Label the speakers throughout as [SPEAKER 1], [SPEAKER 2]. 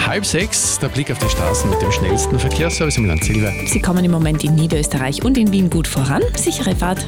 [SPEAKER 1] 5:30, der Blick auf die Straßen mit dem schnellsten Verkehrsservice im Land. Silvia.
[SPEAKER 2] Sie kommen im Moment in Niederösterreich und in Wien gut voran. Sichere Fahrt.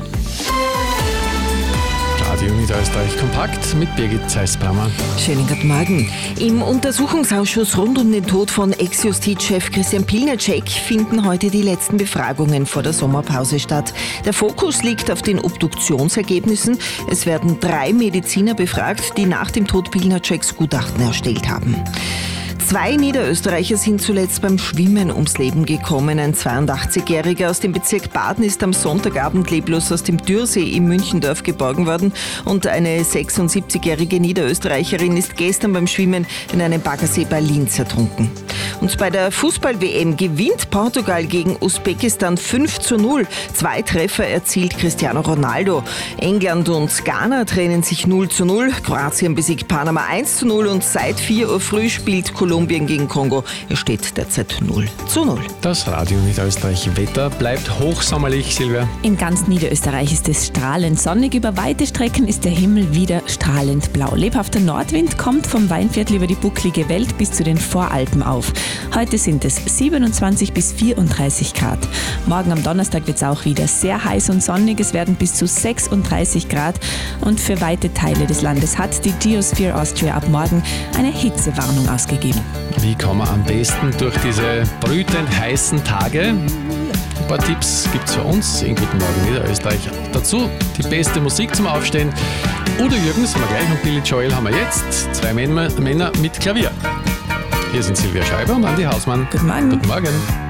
[SPEAKER 1] Radio Niederösterreich kompakt mit Birgit Zeiss-Brammer.
[SPEAKER 3] Schönen guten Morgen. Im Untersuchungsausschuss rund um den Tod von Ex-Justizchef Christian Pilnacek finden heute die letzten Befragungen vor der Sommerpause statt. Der Fokus liegt auf den Obduktionsergebnissen. Es werden 3 Mediziner befragt, die nach dem Tod Pilnaceks Gutachten erstellt haben. 2 Niederösterreicher sind zuletzt beim Schwimmen ums Leben gekommen. Ein 82-Jähriger aus dem Bezirk Baden ist am Sonntagabend leblos aus dem Dürrsee im Münchendorf geborgen worden und eine 76-jährige Niederösterreicherin ist gestern beim Schwimmen in einem Baggersee bei Linz ertrunken. Und bei der Fußball-WM gewinnt Portugal gegen Usbekistan 5:0. 2 Treffer erzielt Cristiano Ronaldo. England und Ghana trennen sich 0:0. Kroatien besiegt Panama 1:0 und seit 4 Uhr früh spielt Kolumbien gegen Kongo. Es steht derzeit 0:0.
[SPEAKER 1] Das Radio Niederösterreich Wetter bleibt hochsommerlich, Silvia.
[SPEAKER 2] In ganz Niederösterreich ist es strahlend sonnig. Über weite Strecken ist der Himmel wieder strahlend blau. Lebhafter Nordwind kommt vom Weinviertel über die bucklige Welt bis zu den Voralpen auf. Heute sind es 27 bis 34 Grad. Morgen am Donnerstag wird es auch wieder sehr heiß und sonnig. Es werden bis zu 36 Grad. Und für weite Teile des Landes hat die Geosphere Austria ab morgen eine Hitzewarnung ausgegeben.
[SPEAKER 1] Wie kommen wir am besten durch diese brütend heißen Tage? Ein paar Tipps gibt es für uns in Guten Morgen Niederösterreich. Dazu die beste Musik zum Aufstehen. Udo Jürgens haben wir gleich und Billy Joel haben wir jetzt. 2 Männer mit Klavier. Hier sind Silvia Schreiber und Andi Hausmann.
[SPEAKER 2] Guten Morgen.
[SPEAKER 1] Guten Morgen.